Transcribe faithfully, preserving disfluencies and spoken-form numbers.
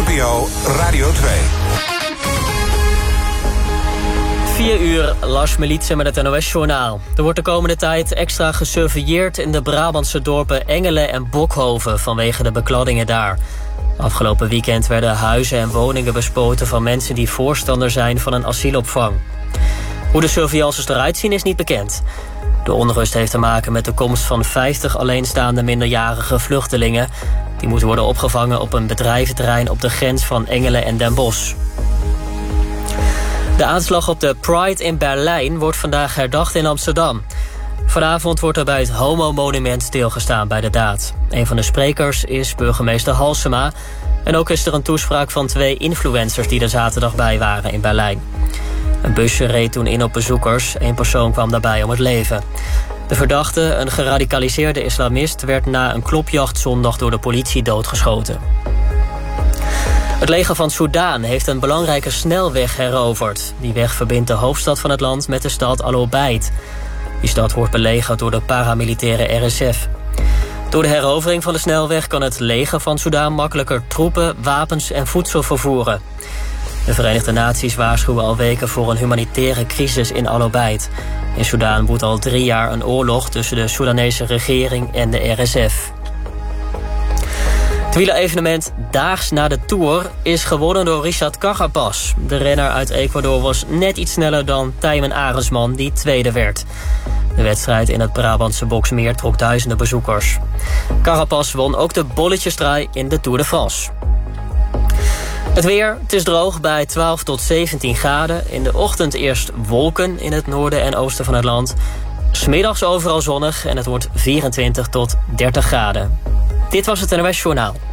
P O Radio twee. vier uur, Lars Militsen met het N O S-journaal. Er wordt de komende tijd extra gesurveilleerd in de Brabantse dorpen Engelen en Bokhoven vanwege de bekladdingen daar. Afgelopen weekend werden huizen en woningen bespoten van mensen die voorstander zijn van een asielopvang. Hoe de surveillances eruit zien is niet bekend. De onrust heeft te maken met de komst van vijftig alleenstaande minderjarige vluchtelingen. Die moeten worden opgevangen op een bedrijventerrein op de grens van Engelen en Den Bosch. De aanslag op de Pride in Berlijn wordt vandaag herdacht in Amsterdam. Vanavond wordt er bij het Homo-monument stilgestaan bij de daad. Een van de sprekers is burgemeester Halsema. En ook is er een toespraak van twee influencers die er zaterdag bij waren in Berlijn. Een busje reed toen in op bezoekers. Eén persoon kwam daarbij om het leven. De verdachte, een geradicaliseerde islamist, werd na een klopjacht zondag door de politie doodgeschoten. Het leger van Soedan heeft een belangrijke snelweg heroverd. Die weg verbindt de hoofdstad van het land met de stad Al Obeid. Die stad wordt belegerd door de paramilitaire R S F. Door de herovering van de snelweg kan het leger van Soedan makkelijker troepen, wapens en voedsel vervoeren. De Verenigde Naties waarschuwen al weken voor een humanitaire crisis in Al Obeid. In Soedan woedt al drie jaar een oorlog tussen de Soedanese regering en de R S F. Het wielerevenement Daags na de Tour is gewonnen door Richard Carapaz. De renner uit Ecuador was net iets sneller dan Tijmen Arendsman, die tweede werd. De wedstrijd in het Brabantse Boksmeer trok duizenden bezoekers. Carapaz won ook de bolletjesdraai in de Tour de France. Het weer, het is droog bij twaalf tot zeventien graden. In de ochtend eerst wolken in het noorden en oosten van het land. 'S Middags overal zonnig en het wordt vierentwintig tot dertig graden. Dit was het N O S Journaal.